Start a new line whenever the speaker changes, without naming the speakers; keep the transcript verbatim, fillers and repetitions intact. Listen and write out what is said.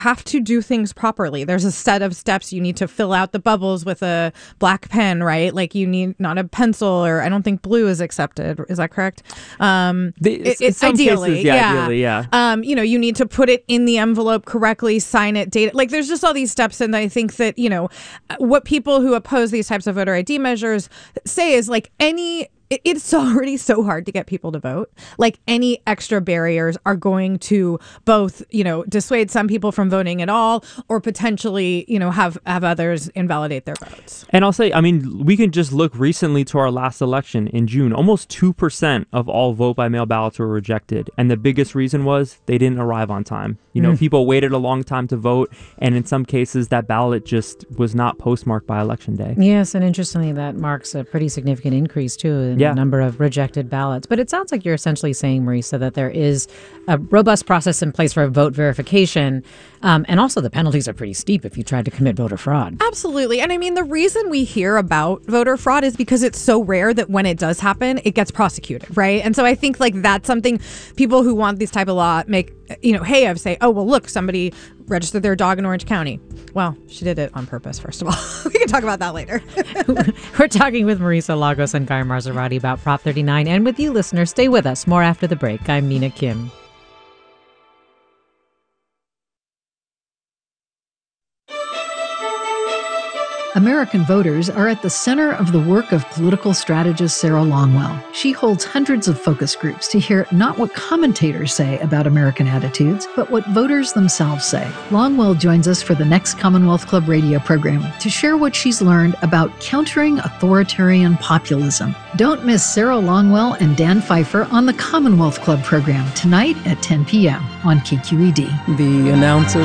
have to do things properly. There's a set of steps. You need to fill out the bubbles with a black pen, right? Like you need not a pencil, or I don't think blue is accepted. Is that correct? Um,
the,
it, it,
some
ideally,
cases, yeah,
yeah.
Ideally, yeah.
Um, you know, you need to put it in the envelope correctly, sign it, date it. Like there's just all these steps. And I think that, you know, what people who oppose these types of voter I D measures say is like any it's already so hard to get people to vote. Like any extra barriers are going to both, you know, dissuade some people from voting at all, or potentially, you know, have, have others invalidate their votes.
And I'll say, I mean, we can just look recently to our last election in June. Almost two percent of all vote by mail ballots were rejected. And the biggest reason was they didn't arrive on time. You know, mm. people waited a long time to vote. And in some cases, that ballot just was not postmarked by election day.
Yes. And interestingly, that marks a pretty significant increase, too, in yeah. the number of rejected ballots. But it sounds like you're essentially saying, Marisa, that there is a robust process in place for vote verification. Um, and also the penalties are pretty steep if you tried to commit voter fraud.
Absolutely. And I mean, the reason we hear about voter fraud is because it's so rare that when it does happen, it gets prosecuted, right? And so I think like that's something people who want these type of law make, you know, hey, of say, oh, well, look, somebody registered their dog in Orange County. Well, she did it on purpose, first of all. We can talk about that later.
We're talking with Marisa Lagos and Guy Marzorati about Prop thirty-nine. And with you, listeners, stay with us. More after the break. I'm Mina Kim.
American voters are at the center of the work of political strategist Sarah Longwell. She holds hundreds of focus groups to hear not what commentators say about American attitudes, but what voters themselves say. Longwell joins us for the next Commonwealth Club radio program to share what she's learned about countering authoritarian populism. Don't miss Sarah Longwell and Dan Pfeiffer on the Commonwealth Club program tonight at ten p.m. on K Q E D.
The announcer